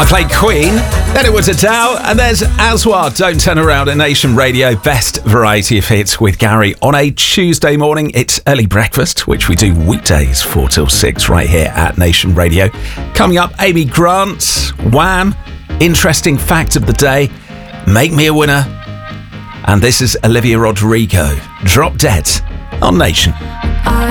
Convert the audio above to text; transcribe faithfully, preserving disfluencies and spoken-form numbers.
I played Queen, then it was Adele, and there's Aswad, Don't Turn Around at Nation Radio. Best variety of hits with Gary on a Tuesday morning. It's early breakfast, which we do weekdays four till six right here at Nation Radio. Coming up, Amy Grant, Wham, interesting fact of the day, Make Me a Winner, and this is Olivia Rodrigo, Drop Dead on Nation. I